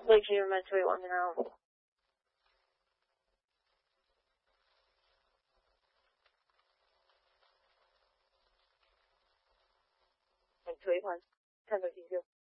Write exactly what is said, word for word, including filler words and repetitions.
Like you're mentally walking around. Mentally one. ten fifty-two.